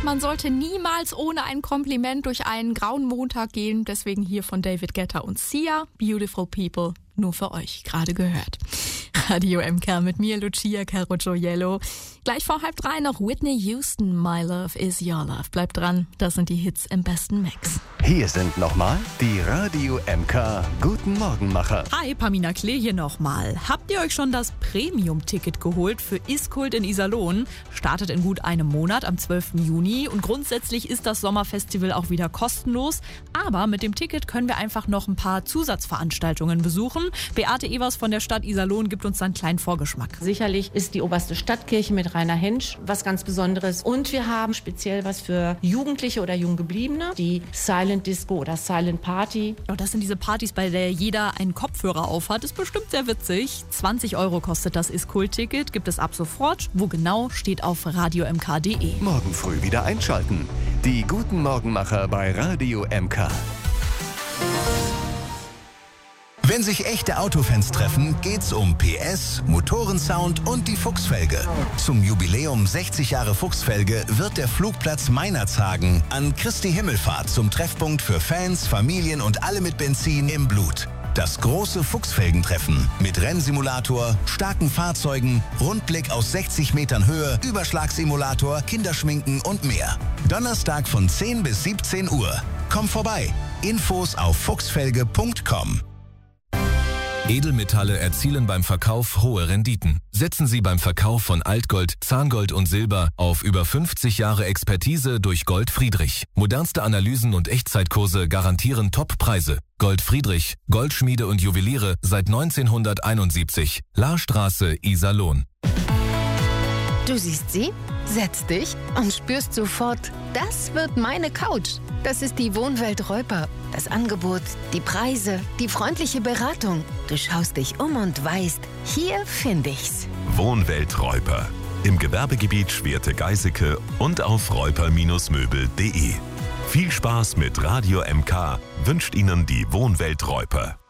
man sollte niemals ohne ein Kompliment durch einen grauen Montag gehen. Deswegen hier von David Guetta und Sia, Beautiful People, nur für euch, gerade gehört. Radio MK mit mir, Lucia Carocciolo. Gleich vor 2:30 noch Whitney Houston, My Love is Your Love. Bleibt dran, das sind die Hits im besten Mix. Hier sind nochmal die Radio MK Guten Morgenmacher. Hi, Pamina Klee hier nochmal. Habt ihr euch schon das Premium-Ticket geholt für Iskult in Iserlohn? Startet in gut einem Monat am 12. Juni und grundsätzlich ist das Sommerfestival auch wieder kostenlos. Aber mit dem Ticket können wir einfach noch ein paar Zusatzveranstaltungen besuchen. Beate Evers von der Stadt Iserlohn gibt uns einen kleinen Vorgeschmack. Sicherlich ist die Oberste Stadtkirche mit Rainer Hensch was ganz Besonderes. Und wir haben speziell was für Jugendliche oder Junggebliebene, die Silent Disco oder Silent Party. Ja, das sind diese Partys, bei der jeder einen Kopfhörer aufhat. Ist bestimmt sehr witzig. 20 € kostet das Iskult-Ticket. Gibt es ab sofort. Wo genau, steht auf radiomk.de. Morgen früh wieder einschalten. Die Guten Morgenmacher bei Radio MK. Wenn sich echte Autofans treffen, geht's um PS, Motorensound und die Fuchsfelge. Zum Jubiläum 60 Jahre Fuchsfelge wird der Flugplatz Meinerzhagen an Christi Himmelfahrt zum Treffpunkt für Fans, Familien und alle mit Benzin im Blut. Das große Fuchsfelgentreffen mit Rennsimulator, starken Fahrzeugen, Rundblick aus 60 Metern Höhe, Überschlagssimulator, Kinderschminken und mehr. Donnerstag von 10 bis 17 Uhr. Komm vorbei. Infos auf fuchsfelge.com. Edelmetalle erzielen beim Verkauf hohe Renditen. Setzen Sie beim Verkauf von Altgold, Zahngold und Silber auf über 50 Jahre Expertise durch Gold Friedrich. Modernste Analysen und Echtzeitkurse garantieren Top-Preise. Gold Friedrich, Goldschmiede und Juweliere seit 1971. Lahrstraße, Iserlohn. Du siehst sie, setzt dich und spürst sofort, das wird meine Couch. Das ist die Wohnwelt Reuper. Das Angebot, die Preise, die freundliche Beratung. Du schaust dich um und weißt, hier finde ich's. Wohnwelt Reuper. Im Gewerbegebiet Schwerte-Geiseke und auf reuper-möbel.de. Viel Spaß mit Radio MK wünscht Ihnen die Wohnwelt Reuper.